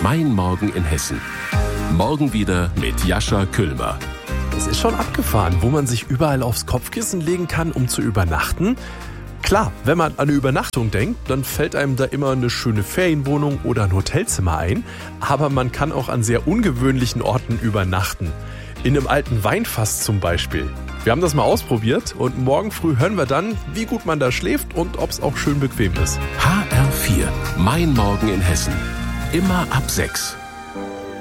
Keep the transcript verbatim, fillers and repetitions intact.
Mein Morgen in Hessen. Morgen wieder mit Jascha Küllmer. Es ist schon abgefahren, wo man sich überall aufs Kopfkissen legen kann, um zu übernachten. Klar, wenn man an eine Übernachtung denkt, dann fällt einem da immer eine schöne Ferienwohnung oder ein Hotelzimmer ein. Aber man kann auch an sehr ungewöhnlichen Orten übernachten. In einem alten Weinfass zum Beispiel. Wir haben das mal ausprobiert und morgen früh hören wir dann, wie gut man da schläft und ob es auch schön bequem ist. H R vier. Mein Morgen in Hessen. Immer ab sechs.